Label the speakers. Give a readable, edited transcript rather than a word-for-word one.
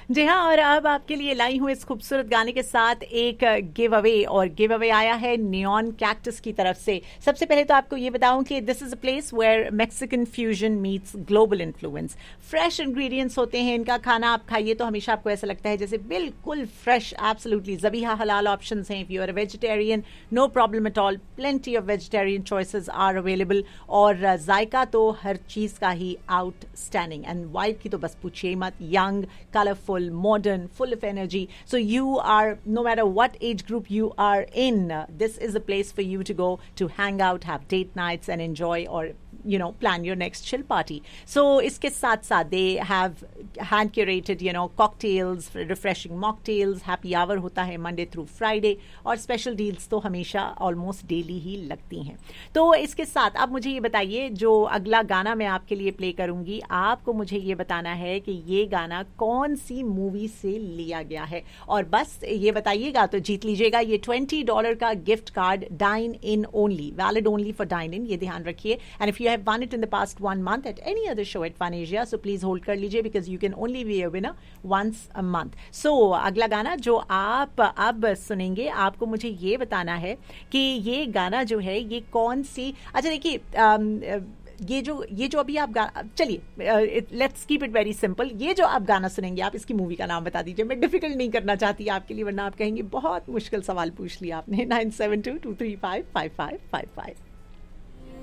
Speaker 1: जी हाँ, और अब आपके लिए लाई हूँ इस खूबसूरत गाने के साथ एक गिव अवे, और गिव अवे आया है नियॉन कैक्टस की तरफ से। सबसे पहले तो आपको ये बताऊं कि this is a place where Mexican fusion meets global influence. Fresh ingredients होते हैं इनका खाना, आप खाइए तो हमेशा आपको ऐसा लगता है जैसे बिल्कुल फ्रेश, एब्सोल्युटली। ज़बीहा हलाल ऑप्शंस हैं, if you are a vegetarian no problem at all, plenty of vegetarian choices are available. और जायका तो हर चीज़ का ही आउटस्टैंडिंग, एंड वाइब की तो बस पूछिए मत। Young, colorful, modern, full of energy. So you are, no matter what age group you are in, this is a place for you to go to hang out, have date nights and enjoy, or plan your next chill party. So iske sath sath they have hand curated cocktails, refreshing mocktails, happy hour hota hai Monday through Friday, और special deals तो हमेशा almost daily ही लगती हैं। तो इसके साथ आप मुझे ये बताइए, जो अगला गाना मैं आपके लिए प्ले करूंगी, आपको मुझे ये बताना है कि ये गाना कौन सी मूवी से लिया गया है, और बस ये बताइएगा तो जीत लीजिएगा ये $20 का gift card, dine in only, valid only for dine in, ये ध्यान रखिए। And if you have won it in the past 1 month at any other show at Fun Asia, so please hold कर लीजिए because you can only be a winner once a month. So अगला गाना जो आप अब सुनेंगे, आपको मुझे ये बताना है कि ये गाना जो है ये कौन सी, अच्छा देखिए, ये जो अभी आप चलिए let's keep it very simple, ये जो आप गाना सुनेंगे आप इसकी मूवी का नाम बता दीजिए। मैं डिफिकल्ट नहीं करना चाहती आपके लिए, वरना आप कहेंगे बहुत मुश्किल सवाल पूछ लिया आपने। 9722355555